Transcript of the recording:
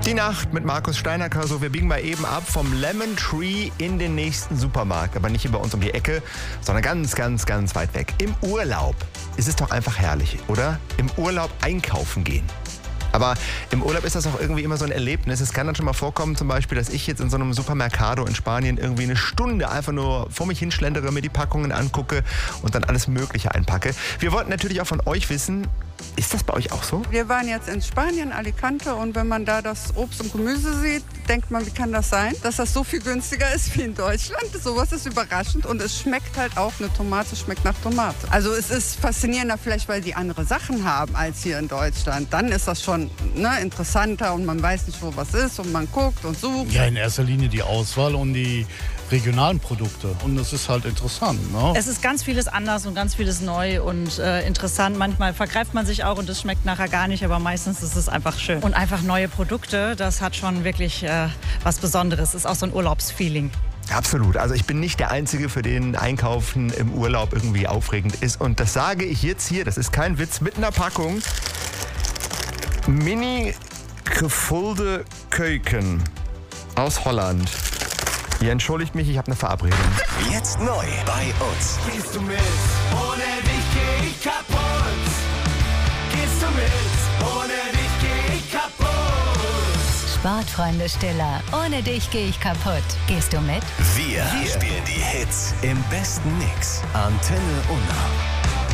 Die Nacht mit Markus Steinacker. So, wir biegen mal eben ab vom Lemon Tree in den nächsten Supermarkt. Aber nicht hier bei uns um die Ecke, sondern ganz, ganz, ganz weit weg. Im Urlaub ist es doch einfach herrlich, oder? Im Urlaub einkaufen gehen. Aber im Urlaub ist das auch irgendwie immer so ein Erlebnis. Es kann dann schon mal vorkommen, zum Beispiel, dass ich jetzt in so einem Supermercado in Spanien irgendwie eine Stunde einfach nur vor mich hinschlendere, mir die Packungen angucke und dann alles Mögliche einpacke. Wir wollten natürlich auch von euch wissen, ist das bei euch auch so? Wir waren jetzt in Spanien, Alicante, und wenn man da das Obst und Gemüse sieht, denkt man, wie kann das sein, dass das so viel günstiger ist wie in Deutschland? Sowas ist überraschend und es schmeckt halt auch, eine Tomate schmeckt nach Tomate. Also es ist faszinierender vielleicht, weil die andere Sachen haben als hier in Deutschland. Dann ist das schon interessanter und man weiß nicht, wo was ist und man guckt und sucht. Ja, in erster Linie die Auswahl und die regionalen Produkte. Und das ist halt interessant. Ne? Es ist ganz vieles anders und ganz vieles neu und interessant. Manchmal vergreift man sich auch und es schmeckt nachher gar nicht, aber meistens ist es einfach schön. Und einfach neue Produkte, das hat schon wirklich was Besonderes. Ist auch so ein Urlaubsfeeling. Absolut. Also ich bin nicht der Einzige, für den Einkaufen im Urlaub irgendwie aufregend ist. Und das sage ich jetzt hier, das ist kein Witz, mit einer Packung Mini Gefulde Keuken aus Holland. Ihr entschuldigt mich, ich habe eine Verabredung. Jetzt neu bei uns. Gehst du mit? Ohne dich geh ich kaputt. Gehst du mit? Ohne dich geh ich kaputt. Sportfreunde Stiller, ohne dich geh ich kaputt. Gehst du mit? Wir spielen die Hits im besten Mix. Antenne Unna.